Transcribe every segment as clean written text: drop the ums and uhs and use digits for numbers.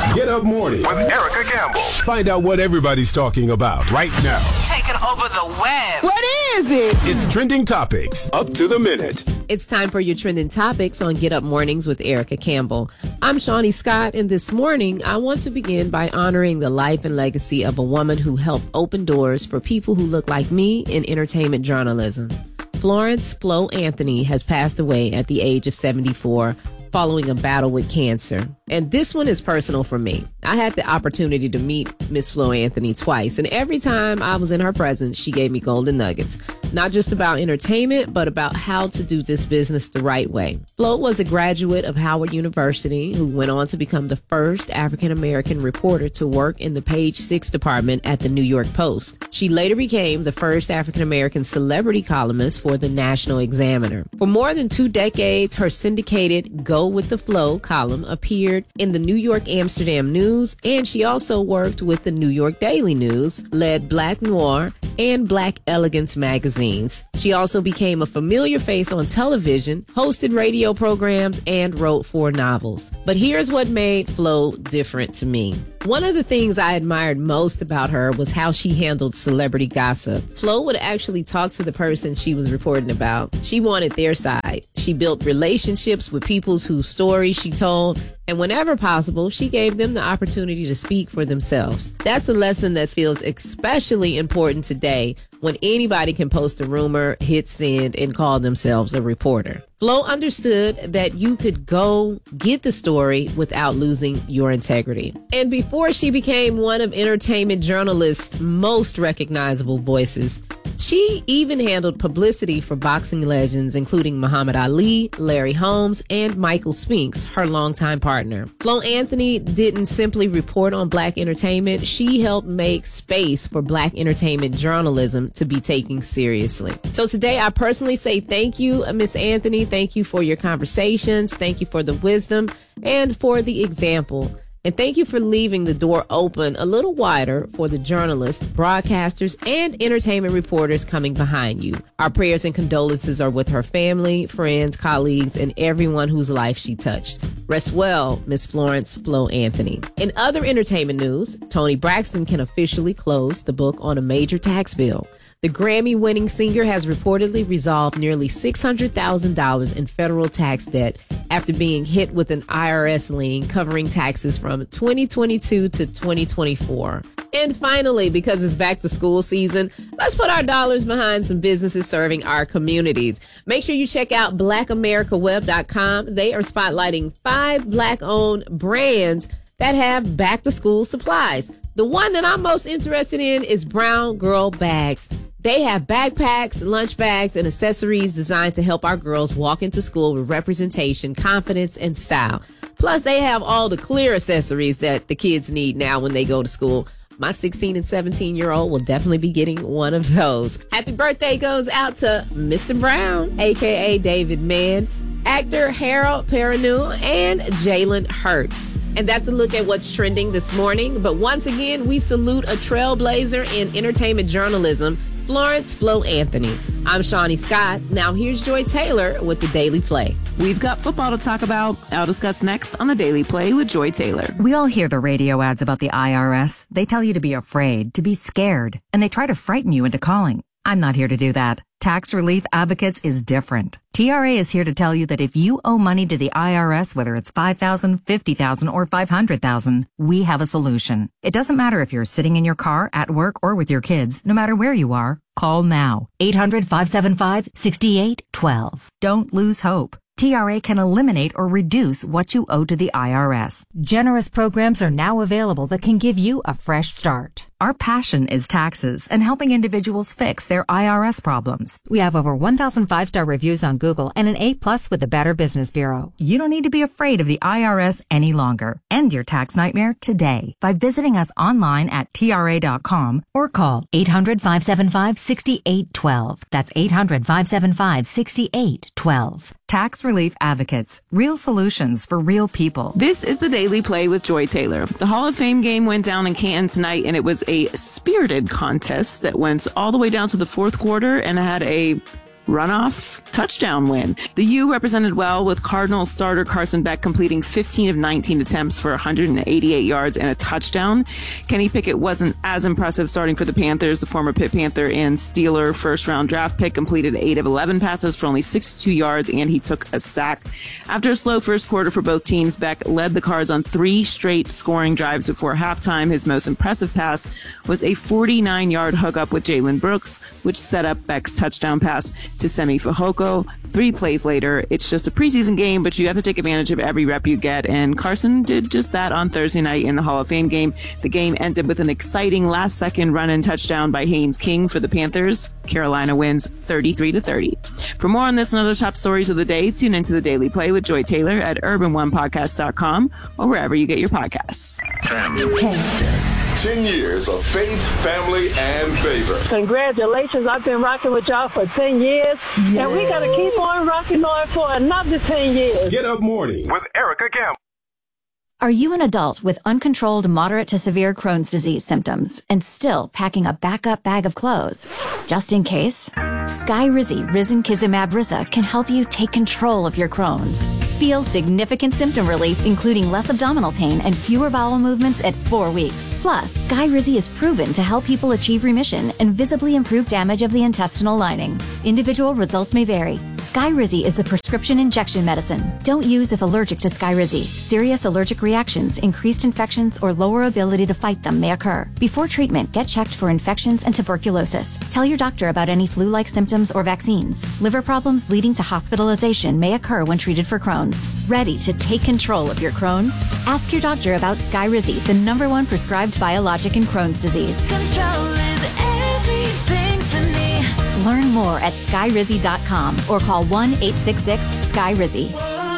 Get Up Morning with Erica Campbell. Find out what everybody's talking about right now. Taking over the web. What is it? It's Trending Topics, up to the minute. It's time for your Trending Topics on Get Up Mornings with Erica Campbell. I'm Shawnee Scott, and this morning I want to begin by honoring the life and legacy of a woman who helped open doors for people who look like me in entertainment journalism. Florence Flo Anthony has passed away at the age of 74 following a battle with cancer. And this one is personal for me. I had the opportunity to meet Miss Flo Anthony twice, and every time I was in her presence, she gave me golden nuggets. Not just about entertainment, but about how to do this business the right way. Flo was a graduate of Howard University who went on to become the first African-American reporter to work in the Page 6 department at the New York Post. She later became the first African-American celebrity columnist for the National Examiner. For more than 2 decades, her syndicated Go With The Flow column appeared in the New York Amsterdam News, and she also worked with the New York Daily News, led Black Noir and Black Elegance magazines. She also became a familiar face on television, hosted radio programs, and wrote 4 novels. But here's what made Flo different to me. One of the things I admired most about her was how she handled celebrity gossip. Flo would actually talk to the person she was reporting about. She wanted their side. She built relationships with people whose stories she told, and whenever possible, she gave them the opportunity to speak for themselves. That's a lesson that feels especially important today when anybody can post a rumor, hit send, and call themselves a reporter. Flo understood that you could go get the story without losing your integrity. And before she became one of entertainment journalists' most recognizable voices, she even handled publicity for boxing legends, including Muhammad Ali, Larry Holmes, and Michael Spinks, her longtime partner. Flo Anthony didn't simply report on Black entertainment. She helped make space for Black entertainment journalism to be taken seriously. So today, I personally say thank you, Miss Anthony. Thank you for your conversations. Thank you for the wisdom and for the example. And thank you for leaving the door open a little wider for the journalists, broadcasters, and entertainment reporters coming behind you. Our prayers and condolences are with her family, friends, colleagues, and everyone whose life she touched. Rest well, Miss Florence Flo Anthony. In other entertainment news, Toni Braxton can officially close the book on a major tax bill. The Grammy-winning singer has reportedly resolved nearly $600,000 in federal tax debt after being hit with an IRS lien covering taxes from 2022 to 2024. And finally, because it's back to school season, let's put our dollars behind some businesses serving our communities. Make sure you check out blackamericaweb.com. They are spotlighting 5 Black-owned brands that have back-to-school supplies. The one that I'm most interested in is Brown Girl Bags. They have backpacks, lunch bags, and accessories designed to help our girls walk into school with representation, confidence, and style. Plus, they have all the clear accessories that the kids need now when they go to school. My 16 and 17-year-old will definitely be getting one of those. Happy birthday goes out to Mr. Brown, a.k.a. David Mann, actor Harold Perrineau, and Jalen Hurts. And that's a look at what's trending this morning. But once again, we salute a trailblazer in entertainment journalism, Florence Flo Anthony. I'm Shawnee Scott. Now here's Joy Taylor with the Daily Play. We've got football to talk about. I'll discuss next on the Daily Play with Joy Taylor. We all hear the radio ads about the IRS. They tell you to be afraid, to be scared, and they try to frighten you into calling. I'm not here to do that. Tax Relief Advocates is different. TRA is here to tell you that if you owe money to the IRS, whether it's $5,000, $50,000, or $500,000, we have a solution. It doesn't matter if you're sitting in your car, at work, or with your kids. No matter where you are, call now. 800-575-6812. Don't lose hope. TRA can eliminate or reduce what you owe to the IRS. Generous programs are now available that can give you a fresh start. Our passion is taxes and helping individuals fix their IRS problems. We have over 1,000 5-star reviews on Google and an A+ with the Better Business Bureau. You don't need to be afraid of the IRS any longer. End your tax nightmare today by visiting us online at TRA.com or call 800-575-6812. That's 800-575-6812. Tax Relief Advocates. Real solutions for real people. This is the Daily Play with Joy Taylor. The Hall of Fame game went down in Canton tonight, and it was a spirited contest that went all the way down to the fourth quarter and had a runoff touchdown win. The U represented well, with Cardinals starter Carson Beck completing 15 of 19 attempts for 188 yards and a touchdown. Kenny Pickett wasn't as impressive starting for the Panthers. The former Pitt Panther and Steeler first-round draft pick completed 8 of 11 passes for only 62 yards, and he took a sack. After a slow first quarter for both teams, Beck led the Cards on 3 straight scoring drives before halftime. His most impressive pass was a 49-yard hookup with Jalen Brooks, which set up Beck's touchdown pass to Semi Fehoko. 3 plays later, it's just a preseason game, but you have to take advantage of every rep you get, and Carson did just that on Thursday night in the Hall of Fame game. The game ended with an exciting last-second run-in touchdown by Haynes King for the Panthers. Carolina wins 33-30. For more on this and other top stories of the day, tune into the Daily Play with Joy Taylor at urban1podcast.com or wherever you get your podcasts. 10 years of faith, family, and favor. Congratulations. I've been rocking with y'all for 10 years. Yes. And we got to keep on rocking on for another 10 years. Get Up Morning with Erica Campbell. Are you an adult with uncontrolled moderate to severe Crohn's disease symptoms and still packing a backup bag of clothes? Just in case, Skyrizi Risankizumab Riza can help you take control of your Crohn's. Feel significant symptom relief, including less abdominal pain and fewer bowel movements at 4 weeks. Plus, Skyrizi is proven to help people achieve remission and visibly improve damage of the intestinal lining. Individual results may vary. Skyrizi is a prescription injection medicine. Don't use if allergic to Skyrizi. Serious allergic reactions, increased infections, or lower ability to fight them may occur. Before treatment, get checked for infections and tuberculosis. Tell your doctor about any flu-like symptoms or vaccines. Liver problems leading to hospitalization may occur when treated for Crohn's. Ready to take control of your Crohn's? Ask your doctor about Skyrizi, the #1 prescribed biologic in Crohn's disease. Control is everything to me. Learn more at skyrizi.com or call 1-866-SKYRIZI.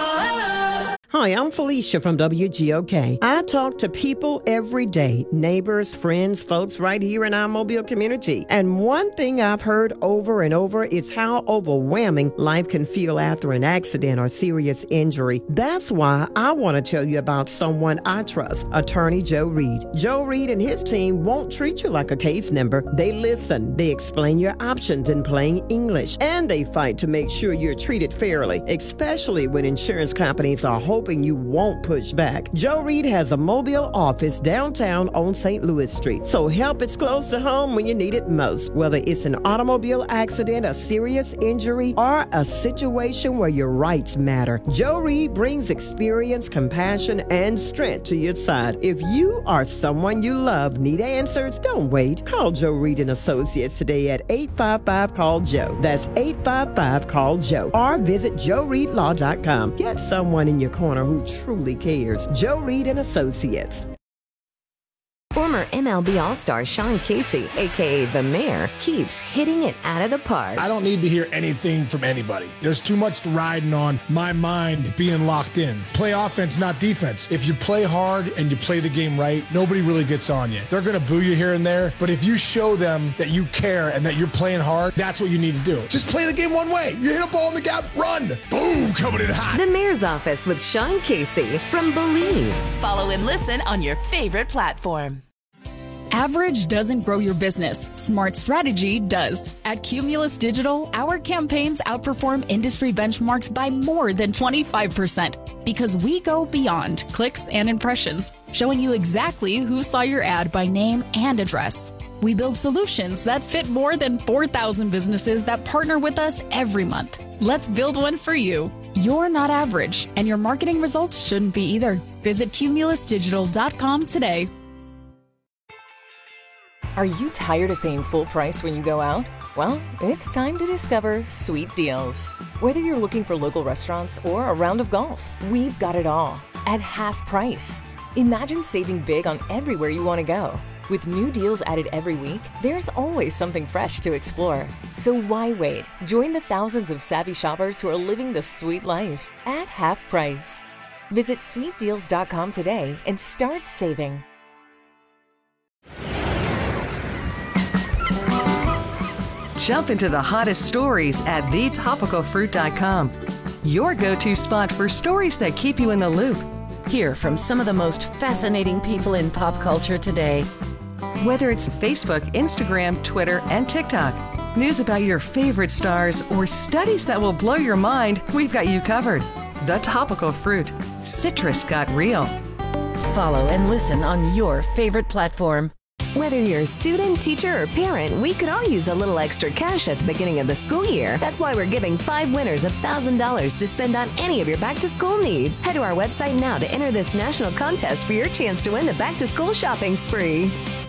Hi, I'm Felicia from WGOK. I talk to people every day, neighbors, friends, folks right here in our Mobile community. And one thing I've heard over and over is how overwhelming life can feel after an accident or serious injury. That's why I want to tell you about someone I trust, Attorney Joe Reed. Joe Reed and his team won't treat you like a case number. They listen, they explain your options in plain English, and they fight to make sure you're treated fairly, especially when insurance companies are hoping you won't push back. Joe Reed has a Mobile office downtown on St. Louis Street, so help is close to home when you need it most. Whether it's an automobile accident, a serious injury, or a situation where your rights matter, Joe Reed brings experience, compassion, and strength to your side. If you or someone you love need answers, don't wait. Call Joe Reed and Associates today at 855-CALL-JOE. That's 855-CALL-JOE. Or visit joereedlaw.com. Get someone in your corner who truly cares. Joe Reed and Associates. Former MLB All-Star Sean Casey, a.k.a. The Mayor, keeps hitting it out of the park. I don't need to hear anything from anybody. There's too much riding on my mind being locked in. Play offense, not defense. If you play hard and you play the game right, nobody really gets on you. They're going to boo you here and there, but if you show them that you care and that you're playing hard, that's what you need to do. Just play the game one way. You hit a ball in the gap, run. Boom, coming in hot. The Mayor's Office with Sean Casey from Believe. Follow and listen on your favorite platform. Average doesn't grow your business. Smart strategy does. At Cumulus Digital, our campaigns outperform industry benchmarks by more than 25% because we go beyond clicks and impressions, showing you exactly who saw your ad by name and address. We build solutions that fit more than 4,000 businesses that partner with us every month. Let's build one for you. You're not average, and your marketing results shouldn't be either. Visit cumulusdigital.com today. Are you tired of paying full price when you go out? Well, it's time to discover Sweet Deals. Whether you're looking for local restaurants or a round of golf, we've got it all at half price. Imagine saving big on everywhere you want to go. With new deals added every week, there's always something fresh to explore. So why wait? Join the thousands of savvy shoppers who are living the sweet life at half price. Visit sweetdeals.com today and start saving. Jump into the hottest stories at thetopicalfruit.com. Your go-to spot for stories that keep you in the loop. Hear from some of the most fascinating people in pop culture today. Whether it's Facebook, Instagram, Twitter, and TikTok, news about your favorite stars, or studies that will blow your mind, we've got you covered. The Topical Fruit. Citrus got real. Follow and listen on your favorite platform. Whether you're a student, teacher, or parent, we could all use a little extra cash at the beginning of the school year. That's why we're giving 5 winners $1,000 to spend on any of your back-to-school needs. Head to our website now to enter this national contest for your chance to win the back-to-school shopping spree.